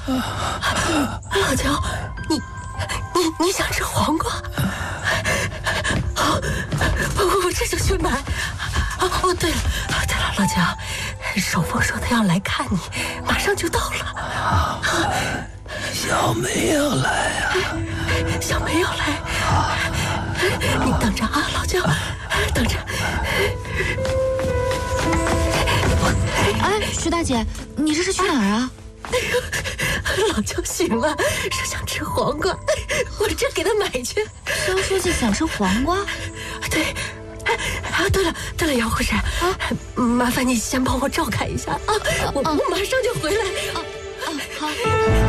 老焦，你想吃黄瓜？好，我这就去买。对了，老焦，守风说他要来看你，马上就到了。 小梅要来啊！ 小梅要来，你等着啊，老焦，等着。 哎，徐大姐，你这是去哪儿啊？ 老焦醒了，说想吃黄瓜，我这给他买去。 肖书记想吃黄瓜？ 对。对了，姚护士，麻烦你先帮我照看一下啊，我马上就回来。 好。